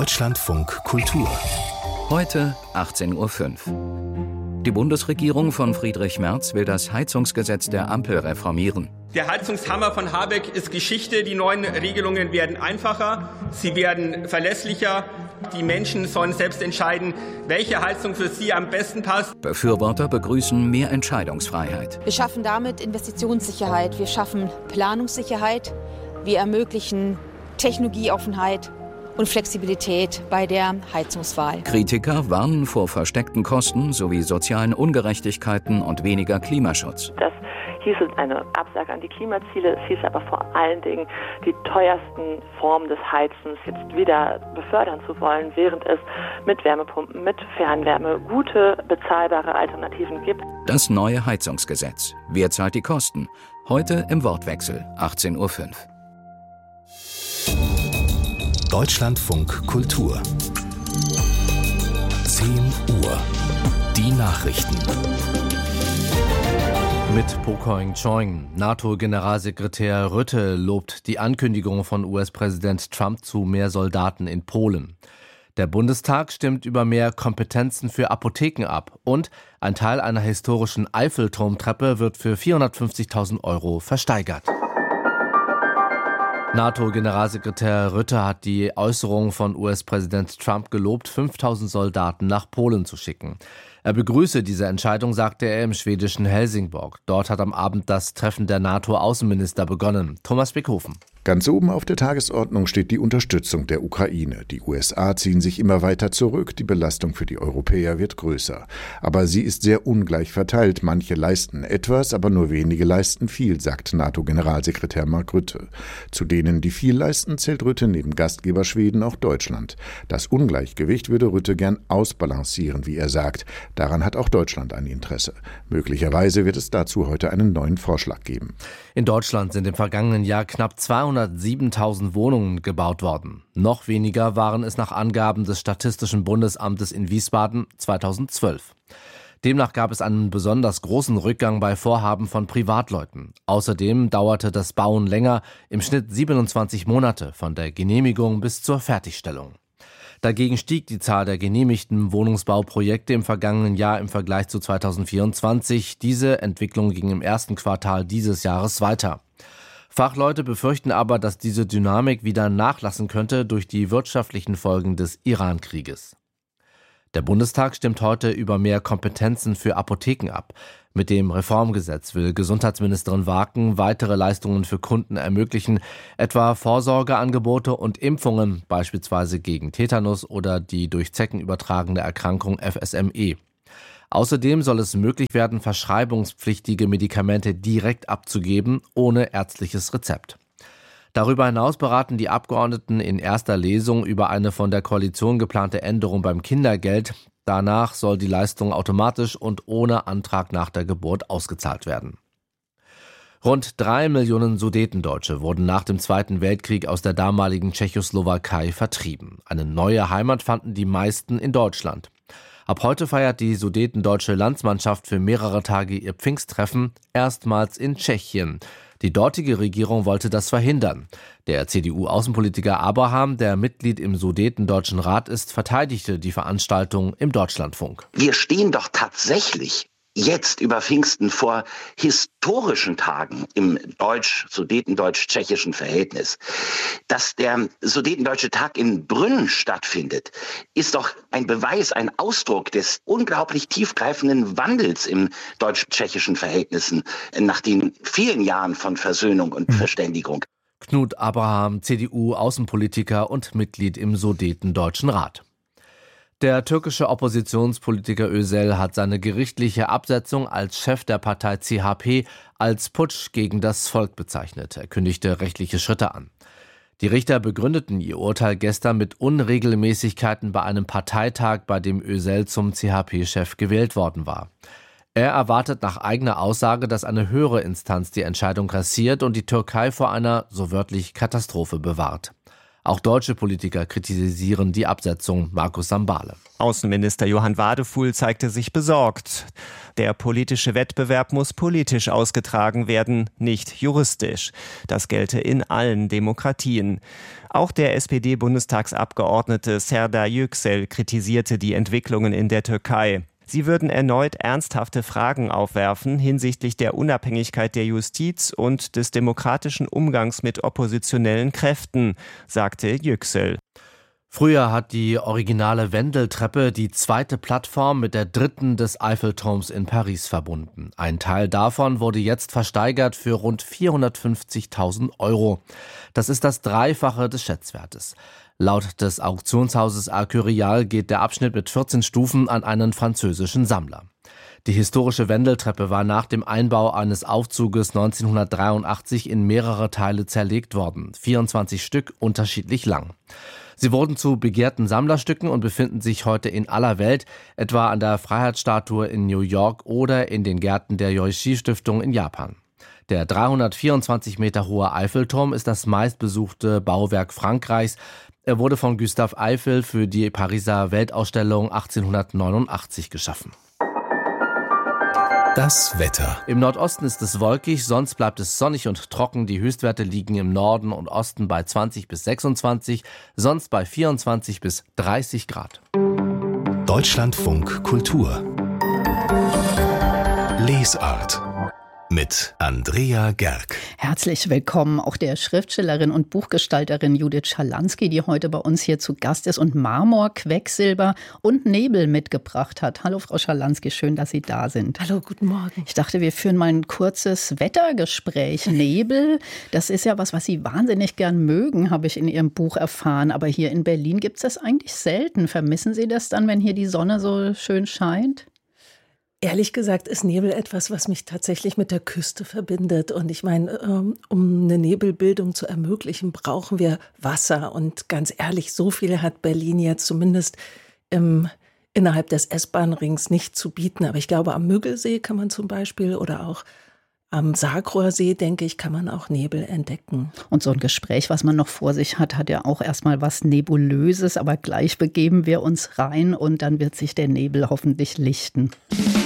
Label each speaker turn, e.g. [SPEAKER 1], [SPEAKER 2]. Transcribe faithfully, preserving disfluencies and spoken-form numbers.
[SPEAKER 1] Deutschlandfunk Kultur.
[SPEAKER 2] Heute achtzehn Uhr fünf. Die Bundesregierung von Friedrich Merz will das Heizungsgesetz der Ampel reformieren.
[SPEAKER 3] Der Heizungshammer von Habeck ist Geschichte. Die neuen Regelungen werden einfacher, sie werden verlässlicher. Die Menschen sollen selbst entscheiden, welche Heizung für sie am besten passt.
[SPEAKER 2] Befürworter begrüßen mehr Entscheidungsfreiheit.
[SPEAKER 4] Wir schaffen damit Investitionssicherheit, wir schaffen Planungssicherheit, wir ermöglichen Technologieoffenheit und Flexibilität bei der Heizungswahl.
[SPEAKER 2] Kritiker warnen vor versteckten Kosten sowie sozialen Ungerechtigkeiten und weniger Klimaschutz.
[SPEAKER 5] Das hieß es eine Absage an die Klimaziele, es hieß aber vor allen Dingen, die teuersten Formen des Heizens jetzt wieder befördern zu wollen, während es mit Wärmepumpen, mit Fernwärme gute, bezahlbare Alternativen gibt.
[SPEAKER 2] Das neue Heizungsgesetz. Wer zahlt die Kosten? Heute im Wortwechsel, achtzehn Uhr fünf.
[SPEAKER 1] Deutschlandfunk Kultur. zehn Uhr. Die Nachrichten.
[SPEAKER 6] Mit Po Koing-Choing. NATO-Generalsekretär Rutte lobt die Ankündigung von U S-Präsident Trump zu mehr Soldaten in Polen. Der Bundestag stimmt über mehr Kompetenzen für Apotheken ab und ein Teil einer historischen Eiffelturmtreppe wird für vierhundertfünfzigtausend Euro versteigert. NATO-Generalsekretär Rutte hat die Äußerung von U S-Präsident Trump gelobt, fünftausend Soldaten nach Polen zu schicken. Er begrüße diese Entscheidung, sagte er im schwedischen Helsingborg. Dort hat am Abend das Treffen der NATO-Außenminister begonnen. Thomas Beckhofen.
[SPEAKER 7] Ganz oben auf der Tagesordnung steht die Unterstützung der Ukraine. Die U S A ziehen sich immer weiter zurück, die Belastung für die Europäer wird größer. Aber sie ist sehr ungleich verteilt. Manche leisten etwas, aber nur wenige leisten viel, sagt NATO-Generalsekretär Mark Rutte. Zu denen, die viel leisten, zählt Rutte neben Gastgeber Schweden auch Deutschland. Das Ungleichgewicht würde Rutte gern ausbalancieren, wie er sagt. Daran hat auch Deutschland ein Interesse. Möglicherweise wird es dazu heute einen neuen Vorschlag geben.
[SPEAKER 6] In Deutschland sind im vergangenen Jahr knapp zweihundertsiebentausend Wohnungen gebaut worden. Noch weniger waren es nach Angaben des Statistischen Bundesamtes in Wiesbaden zweitausendzwölf. Demnach gab es einen besonders großen Rückgang bei Vorhaben von Privatleuten. Außerdem dauerte das Bauen länger, im Schnitt siebenundzwanzig Monate von der Genehmigung bis zur Fertigstellung. Dagegen stieg die Zahl der genehmigten Wohnungsbauprojekte im vergangenen Jahr im Vergleich zu zweitausendvierundzwanzig. Diese Entwicklung ging im ersten Quartal dieses Jahres weiter. Fachleute befürchten aber, dass diese Dynamik wieder nachlassen könnte durch die wirtschaftlichen Folgen des Iran-Krieges. Der Bundestag stimmt heute über mehr Kompetenzen für Apotheken ab. Mit dem Reformgesetz will Gesundheitsministerin Waken weitere Leistungen für Kunden ermöglichen, etwa Vorsorgeangebote und Impfungen, beispielsweise gegen Tetanus oder die durch Zecken übertragene Erkrankung F S M E. Außerdem soll es möglich werden, verschreibungspflichtige Medikamente direkt abzugeben, ohne ärztliches Rezept. Darüber hinaus beraten die Abgeordneten in erster Lesung über eine von der Koalition geplante Änderung beim Kindergeld. Danach soll die Leistung automatisch und ohne Antrag nach der Geburt ausgezahlt werden. Rund drei Millionen Sudetendeutsche wurden nach dem Zweiten Weltkrieg aus der damaligen Tschechoslowakei vertrieben. Eine neue Heimat fanden die meisten in Deutschland. Ab heute feiert die sudetendeutsche Landsmannschaft für mehrere Tage ihr Pfingsttreffen, erstmals in Tschechien. Die dortige Regierung wollte das verhindern. Der C D U-Außenpolitiker Abraham, der Mitglied im Sudetendeutschen Rat ist, verteidigte die Veranstaltung im Deutschlandfunk.
[SPEAKER 8] Wir stehen doch tatsächlich jetzt über Pfingsten vor historischen Tagen im deutsch-sudetendeutsch-tschechischen Verhältnis. Dass der Sudetendeutsche Tag in Brünn stattfindet, ist doch ein Beweis, ein Ausdruck des unglaublich tiefgreifenden Wandels im deutsch-tschechischen Verhältnissen nach den vielen Jahren von Versöhnung und Verständigung.
[SPEAKER 6] Knut Abraham, C D U-Außenpolitiker und Mitglied im Sudetendeutschen Rat. Der türkische Oppositionspolitiker Özel hat seine gerichtliche Absetzung als Chef der Partei C H P als Putsch gegen das Volk bezeichnet. Er kündigte rechtliche Schritte an. Die Richter begründeten ihr Urteil gestern mit Unregelmäßigkeiten bei einem Parteitag, bei dem Özel zum C H P-Chef gewählt worden war. Er erwartet nach eigener Aussage, dass eine höhere Instanz die Entscheidung kassiert und die Türkei vor einer, so wörtlich, Katastrophe bewahrt. Auch deutsche Politiker kritisieren die Absetzung. Markus Sambale.
[SPEAKER 9] Außenminister Johann Wadefuhl zeigte sich besorgt. Der politische Wettbewerb muss politisch ausgetragen werden, nicht juristisch. Das gelte in allen Demokratien. Auch der S P D-Bundestagsabgeordnete Serdar Yüksel kritisierte die Entwicklungen in der Türkei. Sie würden erneut ernsthafte Fragen aufwerfen hinsichtlich der Unabhängigkeit der Justiz und des demokratischen Umgangs mit oppositionellen Kräften, sagte Yüksel.
[SPEAKER 6] Früher hat die originale Wendeltreppe die zweite Plattform mit der dritten des Eiffelturms in Paris verbunden. Ein Teil davon wurde jetzt versteigert für rund vierhundertfünfzigtausend Euro. Das ist das Dreifache des Schätzwertes. Laut des Auktionshauses Arcurial geht der Abschnitt mit vierzehn Stufen an einen französischen Sammler. Die historische Wendeltreppe war nach dem Einbau eines Aufzuges neunzehnhundertdreiundachtzig in mehrere Teile zerlegt worden, vierundzwanzig Stück unterschiedlich lang. Sie wurden zu begehrten Sammlerstücken und befinden sich heute in aller Welt, etwa an der Freiheitsstatue in New York oder in den Gärten der Yoichi-Stiftung in Japan. Der dreihundertvierundzwanzig Meter hohe Eiffelturm ist das meistbesuchte Bauwerk Frankreichs. Er wurde von Gustave Eiffel für die Pariser Weltausstellung achtzehnhundertneunundachtzig geschaffen.
[SPEAKER 1] Das Wetter.
[SPEAKER 6] Im Nordosten ist es wolkig, sonst bleibt es sonnig und trocken. Die Höchstwerte liegen im Norden und Osten bei zwanzig bis sechsundzwanzig, sonst bei vierundzwanzig bis dreißig Grad.
[SPEAKER 1] Deutschlandfunk Kultur. Lesart. Mit Andrea Gerg.
[SPEAKER 10] Herzlich willkommen auch der Schriftstellerin und Buchgestalterin Judith Schalansky, die heute bei uns hier zu Gast ist und Marmor, Quecksilber und Nebel mitgebracht hat. Hallo Frau Schalansky, schön, dass Sie da sind.
[SPEAKER 11] Hallo, guten Morgen.
[SPEAKER 10] Ich dachte, wir führen mal ein kurzes Wettergespräch. Nebel, das ist ja was, was Sie wahnsinnig gern mögen, habe ich in Ihrem Buch erfahren. Aber hier in Berlin gibt es das eigentlich selten. Vermissen Sie das dann, wenn hier die Sonne so schön scheint?
[SPEAKER 11] Ehrlich gesagt ist Nebel etwas, was mich tatsächlich mit der Küste verbindet. Und ich meine, um eine Nebelbildung zu ermöglichen, brauchen wir Wasser. Und ganz ehrlich, so viel hat Berlin jetzt zumindest im, innerhalb des S-Bahn-Rings nicht zu bieten. Aber ich glaube, am Müggelsee kann man zum Beispiel oder auch am Sargrohrsee, denke ich, kann man auch Nebel entdecken.
[SPEAKER 10] Und so ein Gespräch, was man noch vor sich hat, hat ja auch erstmal was Nebulöses. Aber gleich begeben wir uns rein und dann wird sich der Nebel hoffentlich lichten.